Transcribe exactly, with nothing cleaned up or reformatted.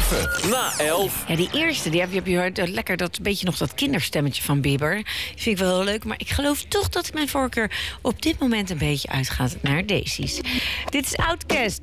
Even na elf. Ja, die eerste, die heb je, heb je gehoord, uh, lekker dat beetje nog dat kinderstemmetje van Bieber. Die vind ik wel heel leuk, maar ik geloof toch dat mijn voorkeur op dit moment een beetje uitgaat naar Daisy's. Dit is Outkast